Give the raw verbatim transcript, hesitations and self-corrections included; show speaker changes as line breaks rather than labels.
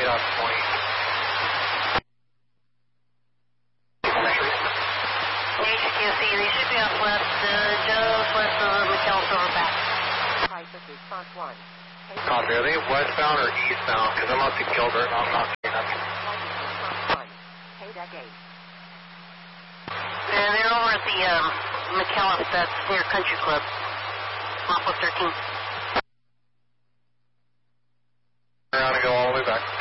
on twenty.
H Q C, they should be off west, uh, just west of McAllis over back.
Crisis response one.
Copy, are they westbound or eastbound? Because I'm up to Gilbert, I'm not seeing them.
K deck eight.
And they're over at the um, McAllis, that's near Country Club. Off of thirteen.
Around and go all the way back.